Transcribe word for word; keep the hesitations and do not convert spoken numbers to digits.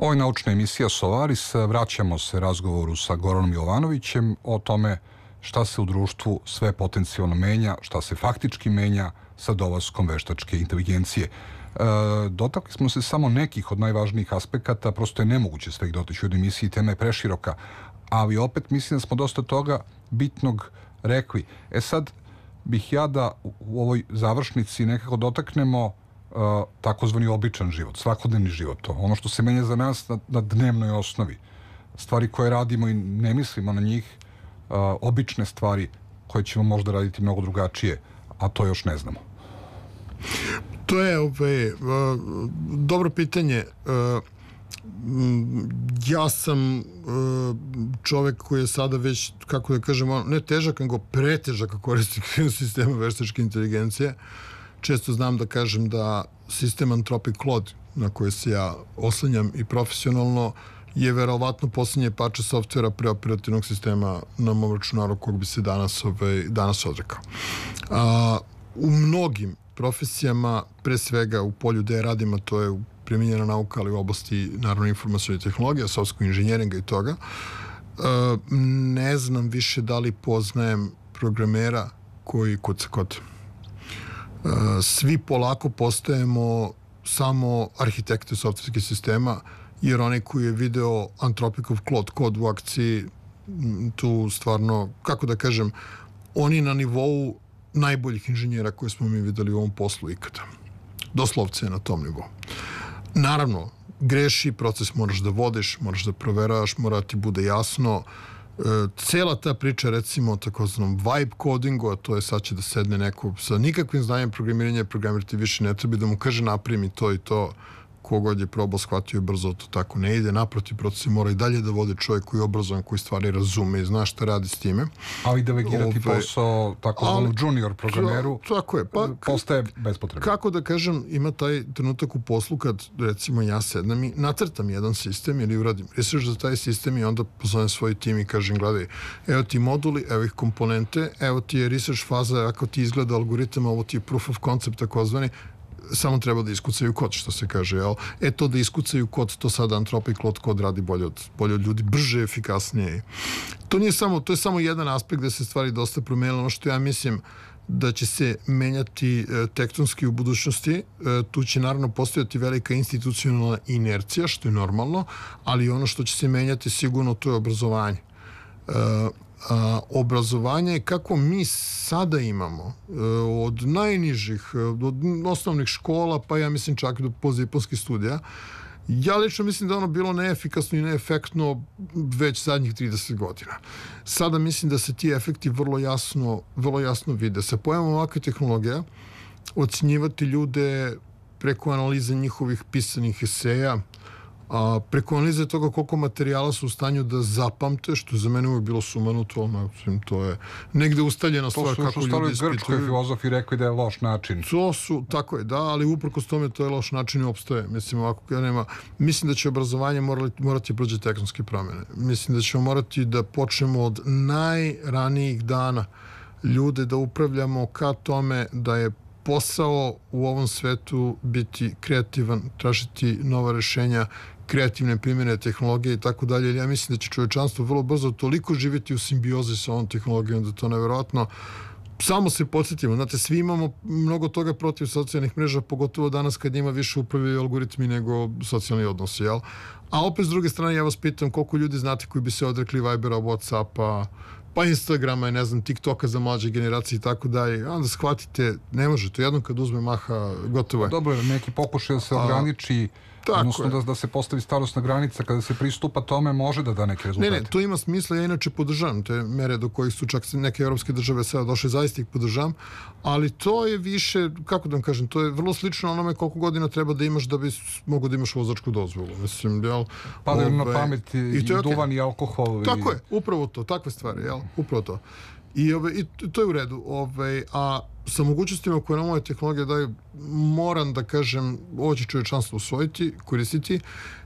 Ovo je naučna emisija Solaris. Vraćamo se razgovoru sa Goranom Jovanovićem o tome šta se u društvu sve potencijalno menja, šta se faktički menja sa dolaskom veštačke inteligencije. E, dotakli smo se samo nekih od najvažnijih aspekata, prosto je nemoguće sve ih dotaći u jednoj emisiji, tema je preširoka, ali opet mislim da smo dosta toga bitnog rekli. E sad bih ja da u ovoj završnici nekako dotaknemo Uh, takozvani običan život, svakodnevni život, to ono što se menja za nas na, na dnevnoj osnovi, stvari koje radimo i ne mislimo na njih, uh, obične stvari koje ćemo možda raditi mnogo drugačije, a to još ne znamo. To je ove, uh, dobro pitanje. Uh, ja sam uh, čovek koji je sada već, kako da kažem, ne težak, nego pretežak korisnik sistema veštačke inteligencije. Često znam da kažem da sistem Anthropic Claude na koji se ja oslanjam i profesionalno je verovatno posljednje parče softvera preoperativnog sistema na mom računaru kog bi se danas, ovaj, danas odrekao. A, u mnogim profesijama, pre svega u polju gde radim, a to je primijenjena nauka, ali u oblasti naravno informacione tehnologije, softskog inženjeringa i toga, a, ne znam više da li poznajem programera koji kuca kod. Svi polako postajemo samo arhitekte softverskih sistema, jer onaj koji je video Anthropicov Claude kod u akciji, tu stvarno, kako da kažem, oni na nivou najboljih inženjera koje smo mi videli u ovom poslu ikada. Doslovce je na tom nivou. Naravno, greši, proces moraš da vodiš, moraš da proveravaš, mora ti bude jasno. Cela ta priča, recimo, takozvanom vibe codingu, a to je sad će da sedne neko sa nikakvim znanjem programiranja, programer ti više ne treba da mu kaže naprimi to i to, kogod je probao, shvatio je brzo, to tako ne ide. Naprotiv, proces mora i dalje da vodi čovjek koji je obrazovan, koji stvari razume i zna šta radi s time. Ali delegirati Ove, posao takozvanom junior programeru tako je, pa, postaje bespotrebno. Kako da kažem, ima taj trenutak u poslu kad, recimo, ja sednem i nacrtam jedan sistem ili uradim research za taj sistem i onda pozovem svoj tim i kažem, gledaj, evo ti moduli, evo ih komponente, evo ti je research faza, ako ti izgleda algoritam, ovo ti je proof of concept, takozvani, samo treba da iskucaju kod, što se kaže, jel? E to da iskucaju kod, to sada Anthropic Claude kod radi bolje od, bolje od ljudi, brže, efikasnije. To nije samo, to je samo jedan aspekt da se stvari dosta promenilo. Ono što ja mislim da će se menjati e, tektonski u budućnosti, e, tu će naravno postojati velika institucionalna inercija, što je normalno, ali ono što će se menjati sigurno to je obrazovanje. E, A, obrazovanje kako mi sada imamo e, od najnižih, od osnovnih škola, pa ja mislim čak do postdiplomskih studija. Ja lično mislim da ono bilo neefikasno i neefektno već zadnjih trideset godina. Sada mislim da se ti efekti vrlo jasno, vrlo jasno vide. Sa pojavom ovakve tehnologije ocenjivati ljude preko analize njihovih pisanih eseja, a preko analize toga koliko materijala su u stanju da zapamte, što za mene uvijek bilo sumanuto, to je negde ustaljena stvar kako ljudi ispituju. To su grčkoj filozofi rekli da je loš način. To su, tako je, da, ali uprkos tome to je loš način i opstoje. Mislim, ovako, ja nema, mislim da će obrazovanje morati, morati prođe tektonske promjene. Mislim da ćemo morati da počnemo od najranijih dana ljude da upravljamo ka tome da je posao u ovom svetu biti kreativan, tražiti nova rešenja, kreativne primjene tehnologije i tako dalje. Ja mislim da će čovječanstvo vrlo brzo toliko živjeti u simbiozi sa ovom tehnologijom da to nevjerojatno. Samo se podsjetimo, znate, svi imamo mnogo toga protiv socijalnih mreža, pogotovo danas kad njima više upravljaju algoritmi nego socijalni odnosi, jel? A opet s druge strane ja vas pitam koliko ljudi znate koji bi se odrekli Vibera, Whatsappa, pa Instagrama i ne znam, TikToka za mlađe generacije i tako dalje. Onda shvatite, ne može to, jednom kad uzme maha, gotovo je. Dobro, neki pokušaj da se ograniči, odnosno da, da se postavi starosna granica, kada se pristupa tome, može da da neke rezultate. Ne, ne, to ima smisla, ja inače podržavam te mere do kojih su čak neke evropske države sada došle, zaista ih podržavam, ali to je više, kako da vam kažem, to je vrlo slično onome koliko godina treba da imaš da bi mogo da imaš vozačku dozvolu. Mislim, jel? Padaju na pamet i, i duvan i alkohol. Tako i... je, upravo to, takve stvari, jel? Upravo to. I, ove, i to je u redu. Ove, a sa mogućnostima koje nam ove tehnologije daju, moram da kažem, ovo će čovječanstvo usvojiti, koristiti.